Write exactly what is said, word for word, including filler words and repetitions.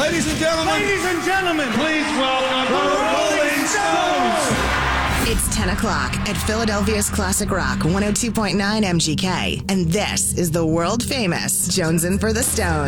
Ladies and gentlemen, Ladies and gentlemen, please welcome the Rolling Stones. It's ten o'clock at Philadelphia's Classic Rock one oh two point nine M G K. And this is the world famous Jonesin' for the Stones.